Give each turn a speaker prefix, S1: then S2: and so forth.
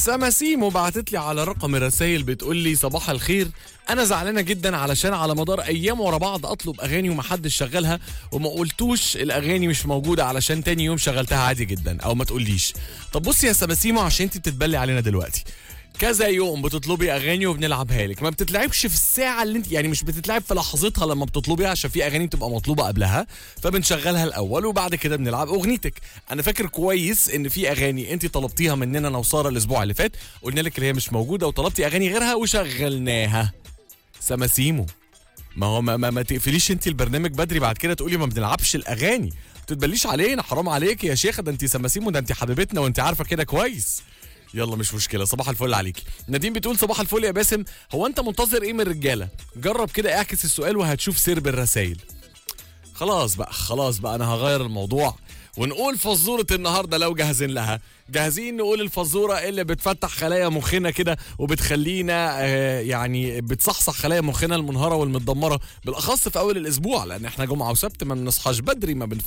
S1: سماسيمو بعتت لي على رقم الرسايل بتقول لي صباح الخير، انا زعلانه جدا علشان على مدار ايام ورا بعض اطلب اغاني ومحدش شغلها وما قلتوش الاغاني مش موجوده علشان تاني يوم شغلتها عادي جدا او ما تقوليش. طب بصي يا سماسيمو، عشان انت بتتبلي علينا دلوقتي كذا يوم بتطلبي اغاني وبنلعبها لك، ما بتتلعبش في الساعه اللي انت يعني مش بتتلعب في لحظتها لما بتطلبيها، عشان في اغاني بتبقى مطلوبه قبلها فبنشغلها الاول وبعد كده بنلعب اغنيتك. انا فاكر كويس ان في اغاني انت طلبتيها مننا انا وساره الاسبوع اللي فات، قلنا لك اللي هي مش موجوده وطلبتي اغاني غيرها وشغلناها. سماسيمو، ما تقفليش انت البرنامج بدري بعد كده تقولي ما بنلعبش الاغاني، ما تتبليش علينا، حرام عليك يا شيخه، ده انت سماسيمو، ده انت حبيبتنا وانت عارفه كده كويس. يلا مش مشكله، صباح الفل عليكي. نادين بتقول صباح الفل يا باسم، هو انت منتظر ايه من الرجاله؟ جرب كده اعكس السؤال وهتشوف سرب الرسايل. خلاص بقى انا هغير الموضوع ونقول فزوره النهارده لو جاهزين لها. جاهزين نقول الفزوره اللي بتفتح خلايا مخنا كده وبتخلينا يعني بتصحصح خلايا مخنا المنهاره والمتدمره، بالاخص في اول الاسبوع، لان احنا جمعه وسبت ما بنصحاش بدري، ما